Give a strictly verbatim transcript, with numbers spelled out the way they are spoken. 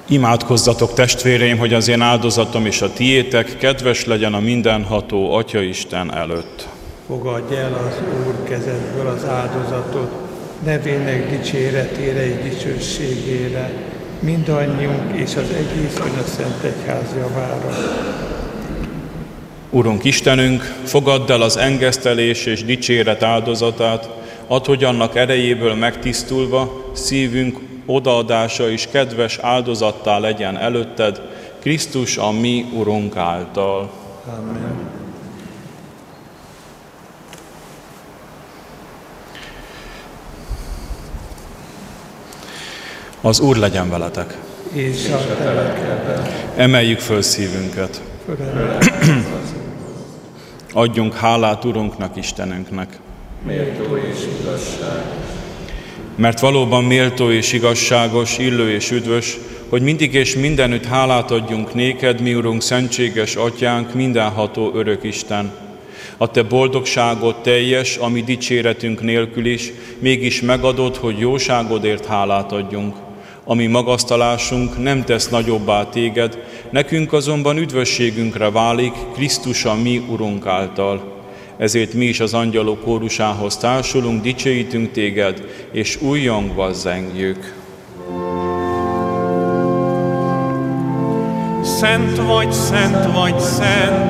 Imádkozzatok, testvéreim, hogy az én áldozatom és a tiétek kedves legyen a mindenható Atyaisten előtt. Fogadj el az Úr kezedből az áldozatot, nevének dicséretére és dicsőségére, mindannyiunk és az egész Anyaszent Egyház javára. Urunk Istenünk, fogadd el az engesztelés és dicséret áldozatát, add, hogy annak erejéből megtisztulva szívünk odaadása is kedves áldozattá legyen előtted, Krisztus a mi Urunk által. Amen. Az Úr legyen veletek. És a te lelkeddel. Emeljük föl szívünket. Adjunk hálát Urunknak, Istenünknek. Méltó és igazság. Mert valóban méltó és igazságos, illő és üdvös, hogy mindig és mindenütt hálát adjunk néked, mi Urunk, szentséges Atyánk, mindenható örök Isten. A te boldogságod teljes, ami dicséretünk nélkül is, mégis megadod, hogy jóságodért hálát adjunk. Ami magasztalásunk nem tesz nagyobbá téged, nekünk azonban üdvösségünkre válik Krisztus a mi Urunk által. Ezért mi is az angyalok kórusához társulunk, dicsőítünk téged, és újjongva zengjük. Szent vagy, szent vagy, szent!